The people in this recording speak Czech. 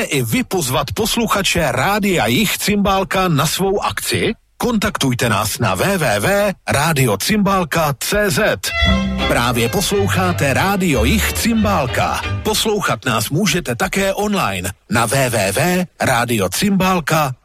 i vy pozvat posluchače Rádia Jich Cymbálka na svou akci? Kontaktujte nás na www.radiocymbalka.cz. Právě posloucháte Rádio Jich Cymbálka. Poslouchat nás můžete také online na www.radiocymbalka.cz.